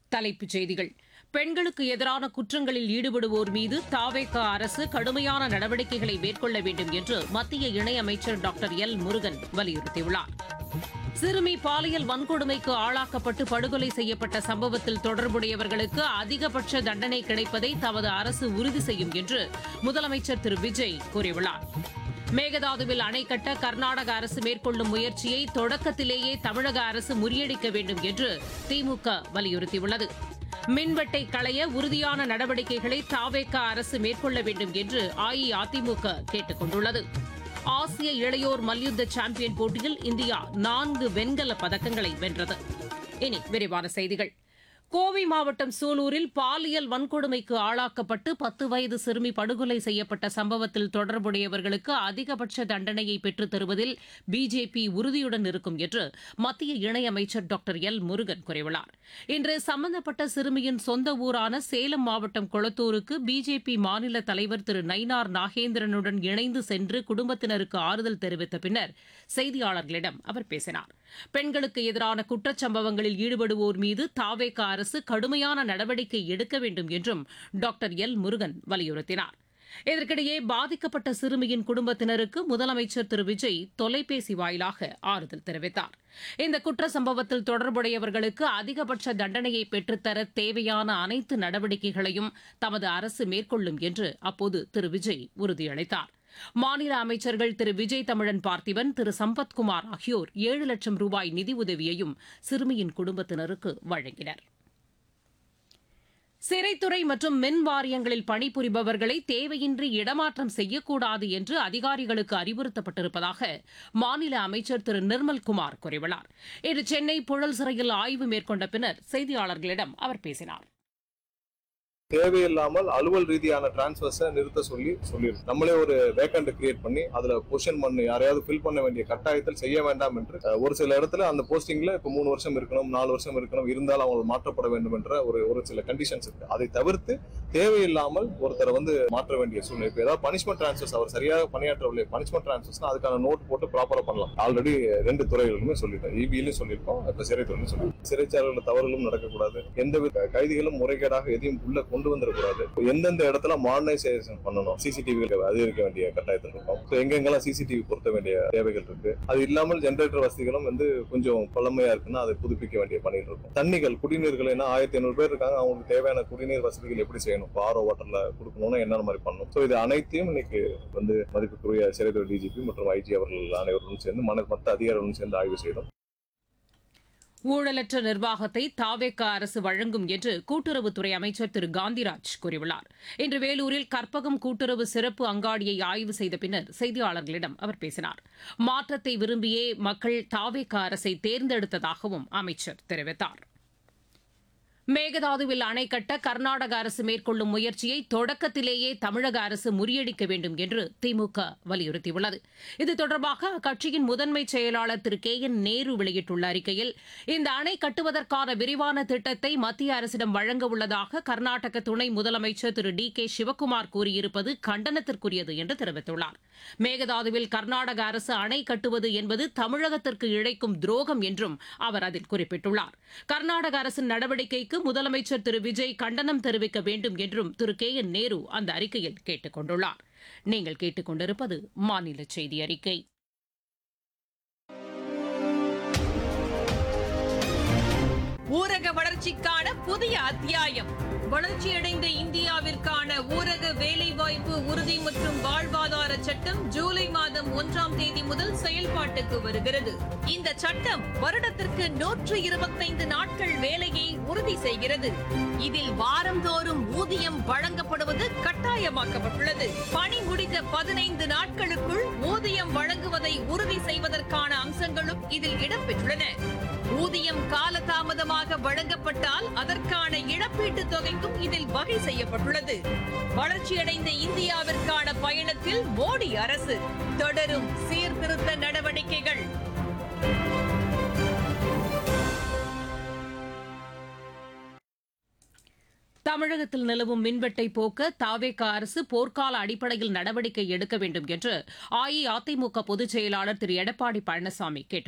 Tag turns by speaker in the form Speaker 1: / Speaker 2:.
Speaker 1: தலைப்புச் செய்திகள். பெண்களுக்கு எதிரான குற்றங்களில் ஈடுபடுவோர் மீது தவேக அரசு கடுமையான நடவடிக்கைகளை மேற்கொள்ள வேண்டும் என்று மத்திய இணையமைச்சர் டாக்டர் எல் முருகன் வலியுறுத்தியுள்ளார். சிறுமி பாலியல் வன்கொடுமைக்கு ஆளாக்கப்பட்டு படுகொலை செய்யப்பட்ட சம்பவத்தில் தொடர்புடையவர்களுக்கு அதிகபட்ச தண்டனை கிடைப்பதை தமது அரசு உறுதி செய்யும் என்று முதலமைச்சர் திரு விஜய் கூறியுள்ளார். மேகதாதுவில் அணை கட்ட கர்நாடக அரசு மேற்கொள்ளும் முயற்சியை தொடக்கத்திலேயே தமிழக அரசு முறியடிக்க வேண்டும் என்று திமுக வலியுறுத்தியுள்ளது. மின்வெட்டை களைய உறுதியான நடவடிக்கைகளை தவேக அரசு மேற்கொள்ள வேண்டும் என்று அஇஅதிமுக கேட்டுக் கொண்டுள்ளது. ஆசிய இளையோர் மல்யுத்த சாம்பியன் போட்டியில் இந்தியா 4 வெண்கலப் பதக்கங்களை வென்றது. இனி விரிவான செய்திகள். கோவை மாவட்டம் சூலூரில் பாலியல் வன்கொடுமைக்கு ஆளாக்கப்பட்டு 10 வயது சிறுமி படுகொலை செய்யப்பட்ட சம்பவத்தில் தொடர்புடையவர்களுக்கு அதிகபட்ச தண்டனையை பெற்றுத் தருவதில் பிஜேபி உறுதியுடன் இருக்கும் என்று மத்திய இணையமைச்சர் டாக்டர் எல் முருகன் கூறியுள்ளார். இன்று சம்பந்தப்பட்ட சிறுமியின் சொந்த ஊரான சேலம் மாவட்டம் கொளத்தூருக்கு பிஜேபி மாநில தலைவர் திரு நயினார் நாகேந்திரனுடன் இணைந்து சென்று குடும்பத்தினருக்கு ஆறுதல் தெரிவித்த பின்னர் செய்தியாளர்களிடம் அவர் பேசினார். பெண்களுக்கு எதிரான குற்றச்சம்பவங்களில் ஈடுபடுவோர் மீது தவேக அரசு கடுமையான நடவடிக்கை எடுக்க வேண்டும் என்றும் டாக்டர் எல் முருகன் வலியுறுத்தினார். இதற்கிடையே பாதிக்கப்பட்ட சிறுமியின் குடும்பத்தினருக்கு முதலமைச்சர் திரு விஜய் தொலைபேசி வாயிலாக ஆறுதல் தெரிவித்தார். இந்த குற்ற சம்பவத்தில் தொடர்புடையவர்களுக்கு அதிகபட்ச தண்டனையை பெற்றுத்தர தேவையான அனைத்து நடவடிக்கைகளையும் தமது அரசு மேற்கொள்ளும் என்று அப்போது திரு விஜய் உறுதியளித்தார். மாநில அமைச்சர்கள் திரு விஜய் தமிழன் பார்த்திபன், திரு சம்பத்குமார் ஆகியோர் 7 லட்சம் ரூபாய் நிதியுதவியையும் சிறுமியின் குடும்பத்தினருக்கு வழங்கினர். சிறைத்துறை மற்றும் மின் வாரியங்களில் பணிபுரிபவர்களை தேவையின்றி இடமாற்றம் செய்யக்கூடாது என்று அதிகாரிகளுக்கு அறிவுறுத்தப்பட்டிருப்பதாக மாநில அமைச்சர் திரு நிர்மல்குமார் கூறியுள்ளார். இன்று சென்னை புழல் சிறையில் ஆய்வு மேற்கொண்ட பின்னர் செய்தியாளர்களிடம் அவர் பேசினார்.
Speaker 2: தேவையில்லாமல் அலுவல் ரீதியான டிரான்ஸ்பர்ஸை நிறுத்த சொல்லியிருக்கு. நம்மளே ஒரு வேக்கண்ட் கிரியேட் பண்ணி அதுல பொசிஷன் பண்ணி யாரையாவது ஃபில் பண்ண வேண்டிய கட்டாயத்தில் செய்ய வேண்டாம் என்று ஒரு சில இடத்துல அந்த போஸ்டிங்ல இப்ப 3 வருஷம் இருக்கணும், 4 வருஷம் இருக்கணும், இருந்தாலும் அவங்க மாற்றப்பட வேண்டும் என்ற ஒரு சில கண்டிஷன்ஸ் இருக்கு. அதை தவிர்த்து தேவையில்லாமல் ஒருத்தரை மாற்ற வேண்டிய சூழ்நிலை. இப்ப ஏதாவது பனிஷ்மெண்ட் டிரான்ஸ்பர்ஸ் அவர் சரியாக பணியாற்றவில்லை, பனிஷ்மெண்ட் டிரான்ஸ்பர்ஸ் அதுக்கான நோட் போட்டு ப்ராப்பரா பண்ணலாம். ஆல்ரெடி 2 துறைகளுமே சொல்லிட்டோம், இபியிலும் சொல்லியிருக்கோம், இப்ப சிறைத்துறையும் சொல்லியிருக்கோம். சிறைச்சாலைகள் தவறுகளும் நடக்கக்கூடாது, எந்தவித கைதிகளும் முறைகேடாக எதையும் உள்ள கொண்டு வந்துடக்கூடாது. எந்தெந்த இடத்துல மாடர்னைசேஷன் பண்ணணும், சிசிடிவி அதிகரிக்க வேண்டிய கட்டாயத்தில் இருக்கும். எங்கெங்கெல்லாம் சிசிடிவி பொருத்த வேண்டிய தேவைகள் இருக்கு. அது இல்லாமல் ஜெனரேட்டர் வசதிகளும் கொஞ்சம் பழமையா இருக்குன்னா அதை புதுப்பிக்க வேண்டிய பணிகள் இருக்கும். தண்ணிகள், குடிநீர்கள் 1500 பேர் இருக்காங்க, அவங்களுக்கு தேவையான குடிநீர் வசதிகள் எப்படி செய்யணும், ஆரோ வாட்டர்ல கொடுக்கணும்னா என்ன மாதிரி பண்ணணும். சோ இது அனைத்தையும் இன்னைக்கு மதிப்புக்குரிய சிறைத்துறை டிஜிபி மற்றும் ஐஜி அவர்கள் அனைவரும் சேர்ந்து மற்ற அதிகாரிகளும் சேர்ந்து ஆய்வு செய்தோம்.
Speaker 1: ஊழலற்ற நிர்வாகத்தை தவேக அரசு வழங்கும் என்று கூட்டுறவுத்துறை அமைச்சர் திரு காந்திராஜ் கூறியுள்ளார். இன்று வேலூரில் கற்பகம் கூட்டுறவு சிறப்பு அங்காடியை ஆய்வு செய்த பின்னர் செய்தியாளர்களிடம் அவர் பேசினார். மாற்றத்தை விரும்பியே மக்கள் தவேக அரசை தேர்ந்தெடுத்ததாகவும் அமைச்சர் தெரிவித்தார். மேகதாதுவில் அணை கட்ட கர்நாடக அரசு மேற்கொள்ளும் முயற்சியை தொடக்கத்திலேயே தமிழக அரசு முறியடிக்க வேண்டும் என்று திமுக வலியுறுத்தியுள்ளது. இது தொடர்பாக அக்கட்சியின் முதன்மை செயலாளர் திரு கே என் நேரு வெளியிட்டுள்ள அறிக்கையில், இந்த அணை கட்டுவதற்கான விரிவான திட்டத்தை மத்திய அரசிடம் வழங்க உள்ளதாக கர்நாடக துணை முதலமைச்சர் திரு டி கே சிவக்குமார் கூறியிருப்பது கண்டனத்திற்குரியது என்று தெரிவித்துள்ளார். மேகதாதுவில் கர்நாடக அரசு அணை கட்டுவது என்பது தமிழகத்திற்கு இழைக்கும் துரோகம் என்றும் அவர் அதில் குறிப்பிட்டுள்ளார். கர்நாடக அரசின் நடவடிக்கைக்கு முதலமைச்சர் திரு விஜய் கண்டனம் தெரிவிக்க வேண்டும் என்றும் திரு கே என் நேரு அந்த அறிக்கையில் கேட்டுக் கொண்டுள்ளார். நீங்கள் கேட்டுக் கொண்டிருப்பது மாநில செய்தி அறிக்கை.
Speaker 3: ஊரக வளர்ச்சிக்கான புதிய அத்தியாயம். வளர்ச்சியடைந்த இந்தியாவிற்கான ஊரக வேலைவாய்ப்பு உறுதி மற்றும் வாழ்வாதார சட்டம் ஜூலை மாதம் 1ஆம் தேதி முதல் செயல்பாட்டுக்கு வருகிறது. இந்த சட்டம் வருடத்திற்கு 125 நாட்கள் வேலையை உறுதி செய்கிறது. இதில் வாரந்தோறும் ஊதியம் வழங்கப்படுவது கட்டாயமாக்கப்பட்டுள்ளது. பணி முடிந்த 15 நாட்களுக்குள் ஊதியம் வழங்குவதை உறுதி செய்வதற்கான அம்சங்களும் இதில் இடம்பெற்றுள்ளன. ஊதியம் காலதாமதமாக வழங்கப்பட்டால் அதற்கான இழப்பீட்டுத் தொகைக்கும் இதில் வகை செய்யப்பட்டுள்ளது. வளர்ச்சியடைந்த இந்தியாவிற்கான பயணத்தில் மோடி அரசு தொடரும் சீர்திருத்த நடவடிக்கைகள்.
Speaker 1: தமிழகத்தில் நிலவும் மின்வெட்டை போக்க தவேக அரசு போர்க்கால அடிப்படையில் நடவடிக்கை எடுக்க வேண்டும் என்று அஇஅதிமுக பொதுச் செயலாளர் திரு எடப்பாடி பழனிசாமி கேட்டுக்